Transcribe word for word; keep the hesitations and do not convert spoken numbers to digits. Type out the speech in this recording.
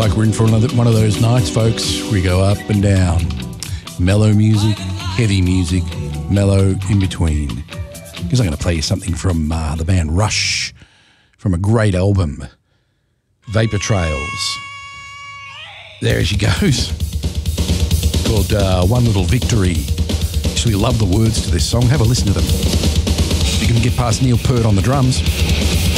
like we're in for another one of those nights, folks. We go up and down. Mellow music, heavy music, mellow in between. Because I'm going to play you something from uh, the band Rush, from a great album, Vapor Trails. There she goes. It's called uh, One Little Victory. Actually love the words to this song. Have a listen to them. You can get past Neil Peart on the drums.